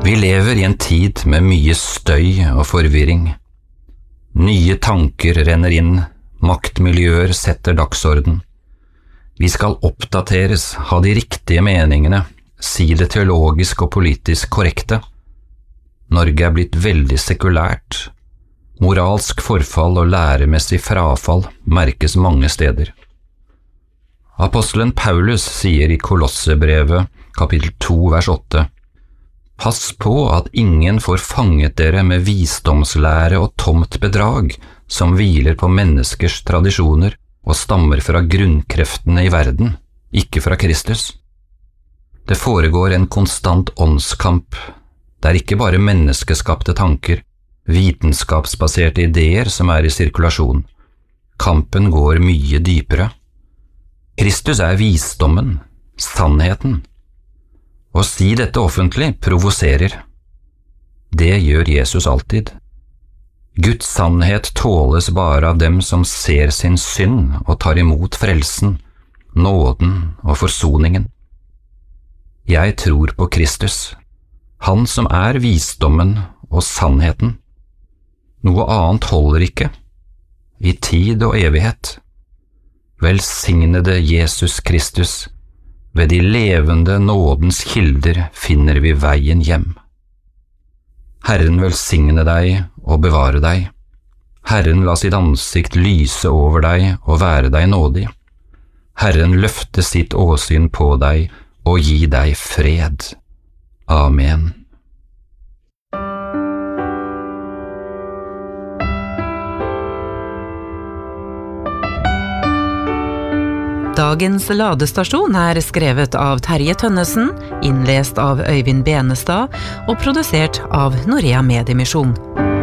Vi lever i en tid med mye støy og forvirring. Nye tanker renner inn, maktmiljøer setter dagsorden. Vi skal oppdateres, ha de riktige meningene, si det teologisk og politisk korrekte. Norge blitt veldig sekulært. Moralsk forfall og læremessig frafall merkes mange steder. Apostelen Paulus sier i Kolossebrevet, kapittel 2, vers 8, «Pass på at ingen får fanget dere med visdomslære og tomt bedrag, som hviler på menneskers tradisjoner og stammer fra grunnkreftene i verden, ikke fra Kristus. Det foregår en konstant åndskamp. Det ikke bare menneskeskapte tanker, vitenskapsbaserte ideer som i sirkulasjon. Kampen går mye dypere. Kristus visdommen, sannheten. Å si dette offentlig provoserer. Det gjør Jesus alltid. Guds sannhet tåles bare av dem som ser sin synd og tar imot frelsen, nåden og forsoningen. Jeg tror på Kristus, han som visdommen og sannheten. Noe annet holder ikke, i tid og evighet. Velsignede Jesus Kristus, ved de levende nådens kilder finner vi veien hjem. Herren velsigne deg og bevare deg. Herren la sitt ansikt lyse over deg og være deg nådig. Herren løfte sitt åsyn på deg og gi deg fred. Amen. Dagens ladestasjon skrevet av Terje Tønnesen, innlest av Øyvind Benestad og produsert av Norea Mediemisjon.